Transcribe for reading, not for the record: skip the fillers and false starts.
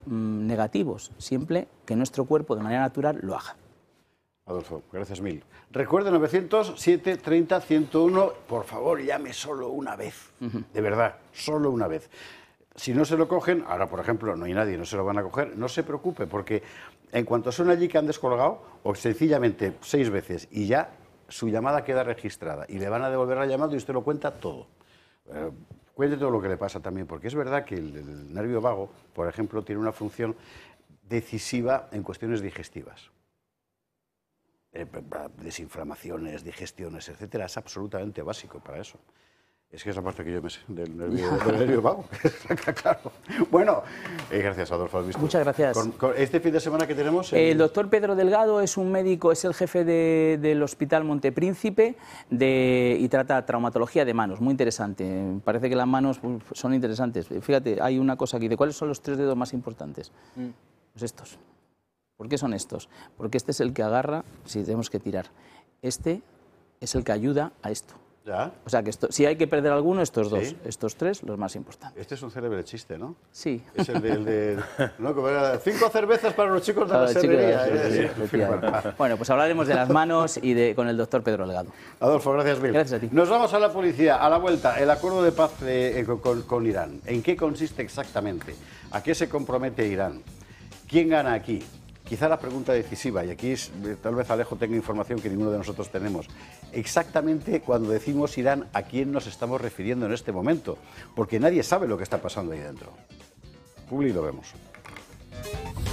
negativos, siempre que nuestro cuerpo de manera natural lo haga. Adolfo, gracias mil. Recuerde 907 30 101, por favor, llame solo una vez, de verdad, solo una vez. Si no se lo cogen, ahora por ejemplo no hay nadie, no se lo van a coger, no se preocupe, porque en cuanto son allí que han descolgado, o sencillamente 6 veces y ya su llamada queda registrada y le van a devolver la llamada y usted lo cuenta todo. Cuente todo lo que le pasa también, porque es verdad que el nervio vago, por ejemplo, tiene una función decisiva en cuestiones digestivas. Desinflamaciones, digestiones, etcétera, es absolutamente básico para eso. Es que es la parte que yo me sé del nervio vago. Claro. Bueno, gracias, Adolfo. Muchas gracias. Con este fin de semana que tenemos... El doctor Pedro Delgado es un médico, es el jefe del Hospital Montepríncipe y trata traumatología de manos, muy interesante. Parece que las manos son interesantes. Fíjate, hay una cosa aquí, ¿de cuáles son los 3 dedos más importantes? Pues estos. ¿Por qué son estos? Porque este es el que agarra si tenemos que tirar. Este es el que ayuda a esto. ¿Ya? O sea, que si hay que perder alguno, estos ¿Sí? dos, estos 3, los más importantes. Este es un célebre chiste, ¿no? Sí. Es el de ¿no? Como era, 5 cervezas para los chicos de la serrería. Bueno, pues hablaremos de las manos y con el doctor Pedro Delgado. Adolfo, gracias mil. Gracias a ti. Nos vamos a la policía, a la vuelta. El acuerdo de paz con Irán. ¿En qué consiste exactamente? ¿A qué se compromete Irán? ¿Quién gana aquí? Quizá la pregunta decisiva, y aquí tal vez Alejo tenga información que ninguno de nosotros tenemos. Exactamente cuando decimos Irán, ¿a quién nos estamos refiriendo en este momento? Porque nadie sabe lo que está pasando ahí dentro. Publi, lo vemos.